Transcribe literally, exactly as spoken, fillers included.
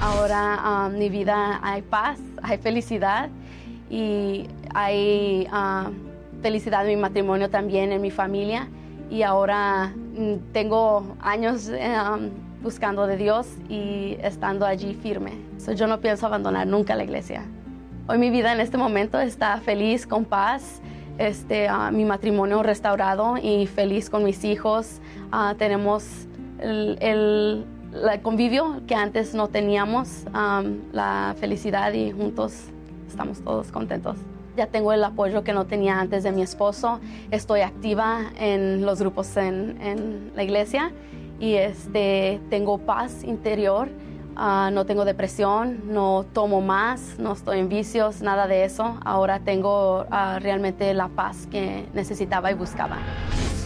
Ahora um, mi vida hay paz, hay felicidad y hay uh, felicidad en mi matrimonio también, en mi familia. Y ahora mm, tengo años um, buscando de Dios y estando allí firme. So, yo no pienso abandonar nunca la iglesia. Hoy mi vida en este momento está feliz, con paz. Este, uh, mi matrimonio restaurado y feliz con mis hijos. Uh, tenemos el, el, el convivio que antes no teníamos, um, la felicidad y juntos estamos todos contentos. Ya tengo el apoyo que no tenía antes de mi esposo. Estoy activa en los grupos en, en la iglesia y este, tengo paz interior. Uh, no tengo depresión, no tomo más, no estoy en vicios, nada de eso. Ahora tengo uh, realmente la paz que necesitaba y buscaba.